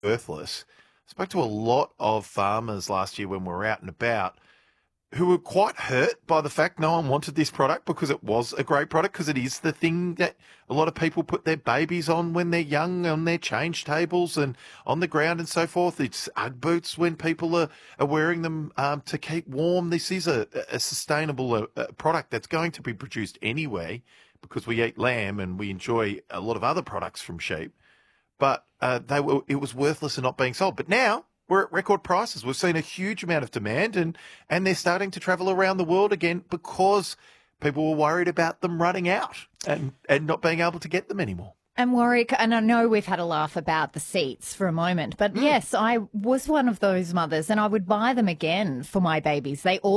worthless. I spoke to a lot of farmers last year when we were out and about who were quite hurt by the fact no one wanted this product because it was a great product, because it is the thing that a lot of people put their babies on when they're young, on their change tables and on the ground and so forth. It's Ugg boots when people are wearing them to keep warm. This is a sustainable product that's going to be produced anyway because we eat lamb and we enjoy a lot of other products from sheep. But it was worthless and not being sold. But now we're at record prices. We've seen a huge amount of demand, and they're starting to travel around the world again because people were worried about them running out and not being able to get them anymore. And Warwick, and I know we've had a laugh about the seats for a moment, but yes, I was one of those mothers and I would buy them again for my babies. They all